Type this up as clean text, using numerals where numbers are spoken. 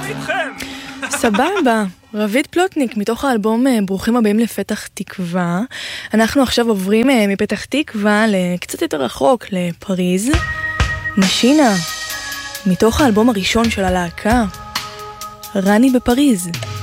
איתכם? סבבה, רבית פלוטניק מתוך האלבום ברוכים הבאים לפתח תקווה. אנחנו עכשיו עוברים מפתח תקווה לקצת יותר רחוק, לפריז. משינה, מתוך האלבום הראשון של הלהקה, רני בפריז.